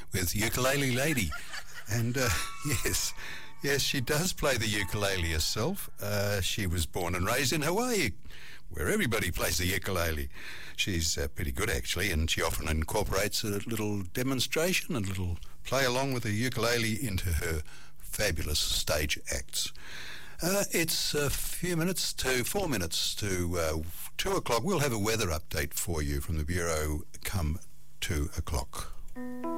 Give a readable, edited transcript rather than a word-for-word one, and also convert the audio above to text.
with Ukulele Lady. And yes, she does play the ukulele herself. She was born and raised in Hawaii, where everybody plays the ukulele. She's pretty good, actually, and she often incorporates a little demonstration and a little play along with the ukulele into her fabulous stage acts. It's 4 minutes to 2 o'clock. We'll have a weather update for you from the Bureau come 2 o'clock.